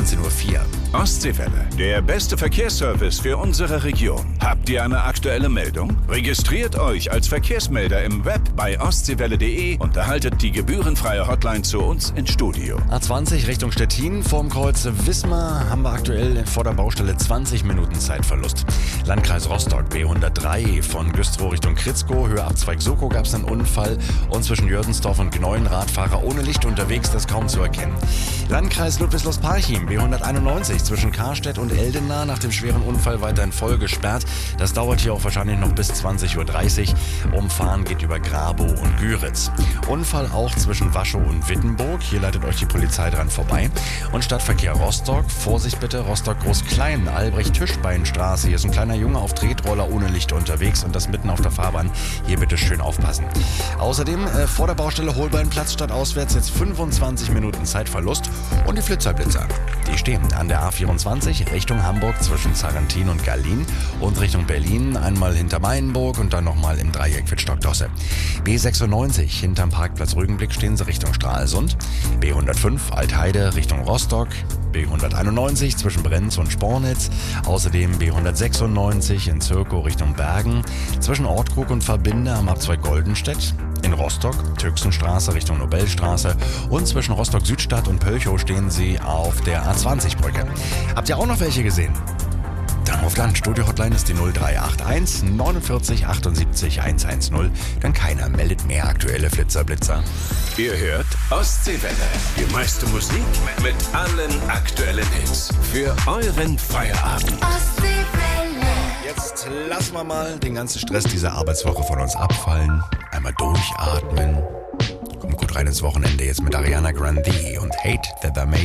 19:04 Uhr. Ostseewelle, der beste Verkehrsservice für unsere Region. Habt ihr eine aktuelle Meldung? Registriert euch als Verkehrsmelder im Web bei ostseewelle.de und erhaltet die gebührenfreie Hotline zu uns ins Studio. A20 Richtung Stettin, vorm Kreuz Wismar haben wir aktuell vor der Baustelle 20 Minuten Zeitverlust. Landkreis Rostock, B103 von Güstrow Richtung Kritzkow, Höhe Abzweig Soko gab es einen Unfall und zwischen Jördensdorf und Gneulen Radfahrer ohne Licht unterwegs, das kaum zu erkennen. Landkreis Ludwigslust-Parchim, B191 zwischen Karstedt und Eldena, nach dem schweren Unfall weiterhin voll gesperrt. Das dauert hier auch wahrscheinlich noch bis 20:30 Uhr. Umfahren geht über Grabow und Güritz. Unfall auch zwischen Waschow und Wittenburg. Hier leitet euch die Polizei dran vorbei. Und Stadtverkehr Rostock. Vorsicht bitte, Rostock Groß-Klein, Albrecht-Tischbeinstraße. Hier ist ein kleiner Junge auf Tretroller ohne Licht unterwegs und das mitten auf der Fahrbahn. Hier bitte schön aufpassen. Außerdem vor der Baustelle Holbeinplatz statt auswärts jetzt 25 Minuten Zeitverlust. Und die Flitzerblitzer, die stehen an der A24 Richtung Hamburg zwischen Sarrentin und Gallin und Richtung Berlin, einmal hinter Mainburg und dann nochmal im Dreieck Wittstock-Dosse. B96 hinterm Parkplatz Rügenblick stehen sie Richtung Stralsund, B105 Altheide Richtung Rostock, B191 zwischen Brenz und Spornitz, außerdem B196 in Zirkow Richtung Bergen, zwischen Ortkrug und Verbinde am Abzweig Goldenstedt, in Rostock, Türksenstraße Richtung Nobelstraße und zwischen Rostock-Südstadt und Pölchow stehen sie auf der A20-Brücke. Habt ihr auch noch welche gesehen? Dann ruft an. Studio-Hotline ist die 0381 49 78 110. Dann keiner meldet mehr aktuelle Flitzerblitzer. Ihr hört Ostseewelle. Die meiste Musik mit allen aktuellen Hits. Für euren Feierabend. Ostseewelle. Jetzt lassen wir mal den ganzen Stress dieser Arbeitswoche von uns abfallen. Einmal durchatmen. Kommt gut rein ins Wochenende jetzt mit Ariana Grande und Hate That I Made